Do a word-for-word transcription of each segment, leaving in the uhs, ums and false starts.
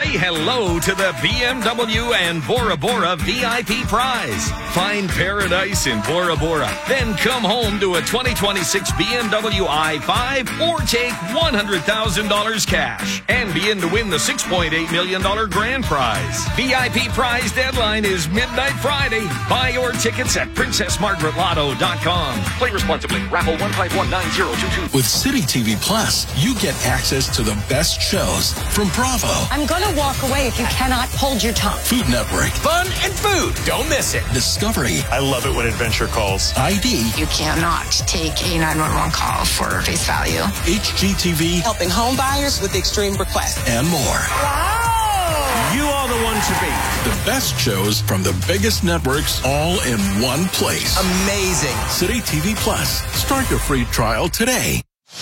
Say hello to the B M W and Bora Bora V I P prize. Find paradise in Bora Bora. Then come home to a twenty twenty-six B M W i five or take one hundred thousand dollars cash and be in to win the six point eight million dollars grand prize. V I P prize deadline is midnight Friday. Buy your tickets at princess margaret lotto dot com. Play responsibly. Raffle one five one nine zero two two. With City T V Plus, you get access to the best shows from Bravo. I'm going to walk away if you cannot hold your tongue. Food Network. Fun and food. Don't miss it. Discovery. I love it when adventure calls. I D. You cannot take a nine one one call for face value. H G T V. Helping home buyers with extreme requests. And more. Wow! You are the one to beat. The best shows from the biggest networks all in one place. Amazing. City T V Plus. Start your free trial today.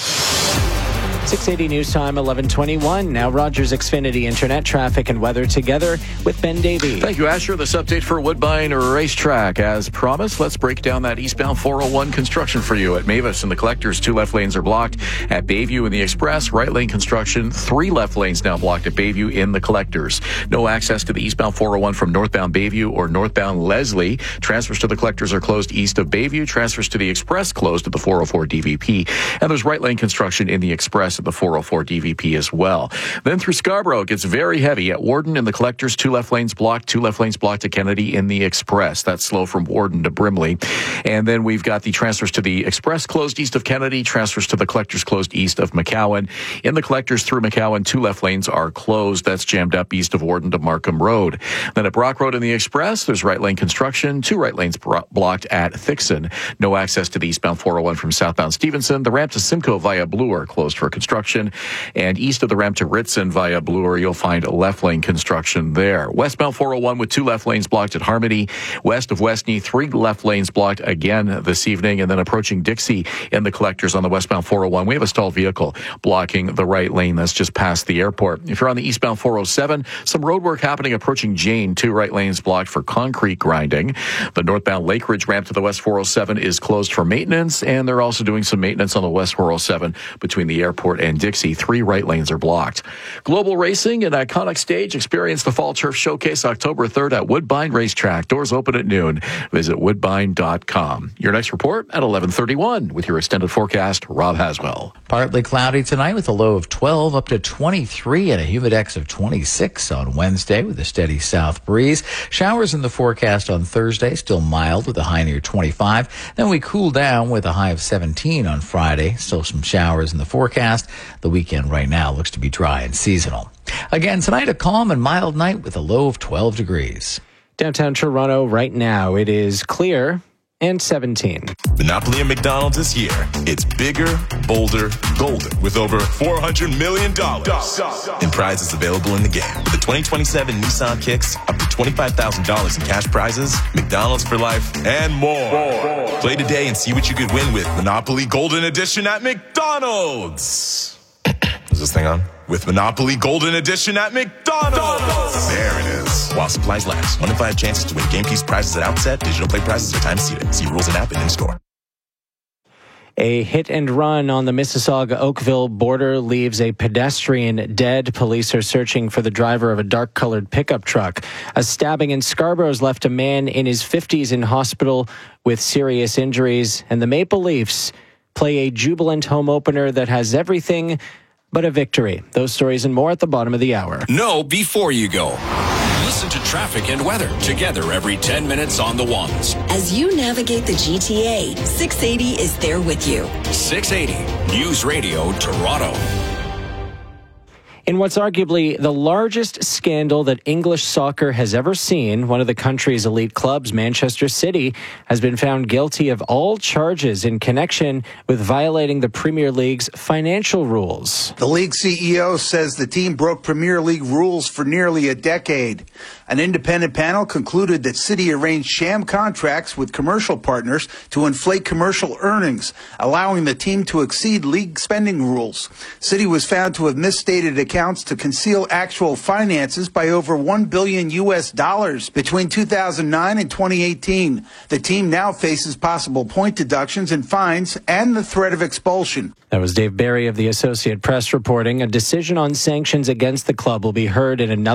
six eighty News Time, eleven twenty-one. Now Rogers Xfinity Internet, traffic and weather together with Ben Davey. Thank you, Asher. This update for Woodbine Racetrack. As promised, let's break down that eastbound four oh one construction for you. At Mavis and the Collectors, two left lanes are blocked. At Bayview in the Express, right lane construction, three left lanes now blocked at Bayview in the Collectors. No access to the eastbound four oh one from northbound Bayview or northbound Leslie. Transfers to the Collectors are closed east of Bayview. Transfers to the Express closed at the four oh four D V P. And there's right lane construction in the Express at the four oh four D V P as well. Then through Scarborough, it gets very heavy. At Warden in the Collectors, two left lanes blocked, two left lanes blocked at Kennedy in the Express. That's slow from Warden to Brimley. And then we've got the transfers to the Express closed east of Kennedy, transfers to the Collectors closed east of McCowan. In the Collectors through McCowan, two left lanes are closed. That's jammed up east of Warden to Markham Road. Then at Brock Road in the Express, there's right lane construction, two right lanes bro- blocked at Thixon. No access to the eastbound four oh one from southbound Stevenson. The ramp to Simcoe via Bloor closed for construction. And east of the ramp to Ritson via Bloor, you'll find left lane construction there. Westbound four oh one with two left lanes blocked at Harmony. West of Westney, three left lanes blocked again this evening. And then approaching Dixie in the Collectors on the westbound four oh one. We have a stalled vehicle blocking the right lane that's just past the airport. If you're on the eastbound four oh seven, some road work happening approaching Jane. Two right lanes blocked for concrete grinding. The northbound Lake Ridge ramp to the west four oh seven is closed for maintenance. And they're also doing some maintenance on the west four oh seven between the airport and Dixie. Three right lanes are blocked. Global Racing, an iconic stage. Experience the Fall Turf Showcase October third at Woodbine Racetrack. Doors open at noon. Visit woodbine dot com. Your next report at eleven thirty-one with your extended forecast, Rob Haswell. Partly cloudy tonight with a low of twelve up to twenty-three and a humidex of twenty-six on Wednesday with a steady south breeze. Showers in the forecast on Thursday, still mild with a high near twenty-five. Then we cool down with a high of seventeen on Friday. Still some showers in the forecast. The weekend right now looks to be dry and seasonal. Again, tonight a calm and mild night with a low of twelve degrees. Downtown Toronto right now, it is clear and seventeen. Monopoly at McDonald's this year. It's bigger, bolder, golden with over four hundred million dollars in prizes available in the game. With the twenty twenty-seven Nissan Kicks, up to twenty-five thousand dollars in cash prizes, McDonald's for life, and more. more. Play today and see what you could win with Monopoly Golden Edition at McDonald's. Is this thing on? With Monopoly Golden Edition at McDonald's. There it is. While supplies last. One in five chances to win game piece prizes at outset. Digital play prizes are time seated. See rules and app and in store. A hit and run on the Mississauga-Oakville border leaves a pedestrian dead. Police are searching for the driver of a dark-colored pickup truck. A stabbing in Scarborough has left a man in his fifties in hospital with serious injuries. And the Maple Leafs play a jubilant home opener that has everything but a victory. Those stories and more at the bottom of the hour. Know before you go. Listen to traffic and weather together every ten minutes on the ones. As you navigate the G T A, six eighty is there with you. six eighty News Radio Toronto. In what's arguably the largest scandal that English soccer has ever seen, one of the country's elite clubs, Manchester City, has been found guilty of all charges in connection with violating the Premier League's financial rules. The league C E O says the team broke Premier League rules for nearly a decade. An independent panel concluded that City arranged sham contracts with commercial partners to inflate commercial earnings, allowing the team to exceed league spending rules. City was found to have misstated accounts to conceal actual finances by over one billion U S dollars between two thousand nine and twenty eighteen. The team now faces possible point deductions and fines and the threat of expulsion. That was Dave Barry of the Associated Press reporting. A decision on sanctions against the club will be heard in another